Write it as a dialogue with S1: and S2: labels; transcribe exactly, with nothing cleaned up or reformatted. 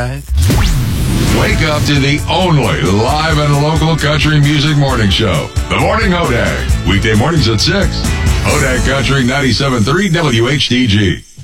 S1: right.
S2: Wake up to the only live and local country music morning show. The Morning Hodag. Weekday mornings at six. Hodag Country ninety-seven point three W H D G.